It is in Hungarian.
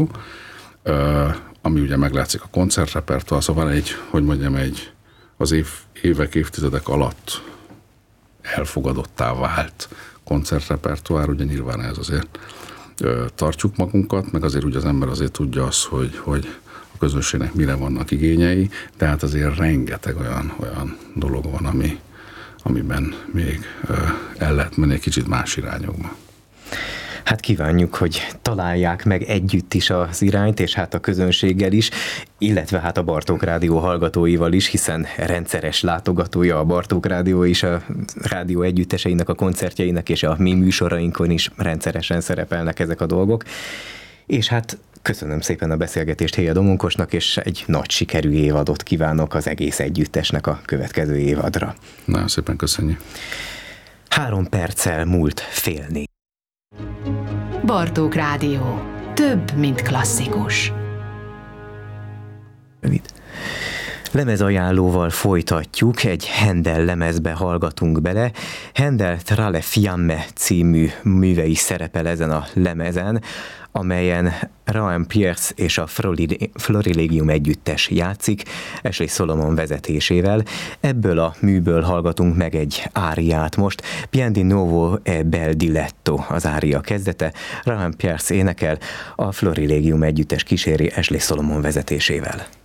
ami ugye meglátszik a koncertrepertoár, szóval az évek, évtizedek alatt elfogadottá vált koncertrepertoár, ugye nyilván ez azért tartjuk magunkat, meg azért ugye az ember azért tudja azt, hogy a közönségnek mire vannak igényei, tehát azért rengeteg olyan dolog van, amiben még el lehet menni egy kicsit más irányokba. Hát kívánjuk, hogy találják meg együtt is az irányt, és hát a közönséggel is, illetve hát a Bartók Rádió hallgatóival is, hiszen rendszeres látogatója a Bartók Rádió és a rádió együtteseinek, a koncertjeinek és a mi műsorainkon is rendszeresen szerepelnek ezek a dolgok. És hát köszönöm szépen a beszélgetést Héja Domonkosnak, és egy nagy sikerű évadot kívánok az egész együttesnek a következő évadra. Nagyon szépen köszönjük. 3 perccel múlt fél 4. Bartók Rádió. Több, mint klasszikus. Lemezajánlóval folytatjuk, egy Händel lemezbe hallgatunk bele. Händel Tra le fiamme című műve is szerepel ezen a lemezen, amelyen Raúl Pearce és a Florilegium együttes játszik, Ashley Solomon vezetésével. Ebből a műből hallgatunk meg egy áriát most. Bien di nuovo e bel diletto az ária kezdete. Raúl Pearce énekel, a Florilegium együttes kíséri Ashley Solomon vezetésével.